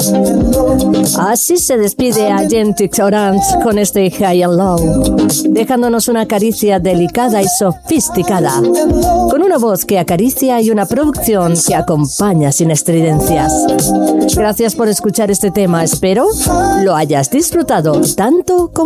Así se despide a Gentrix Orange con este High and Low, dejándonos una caricia delicada y sofisticada, con una voz que acaricia y una producción que acompaña sin estridencias. Gracias por escuchar este tema, espero lo hayas disfrutado tanto como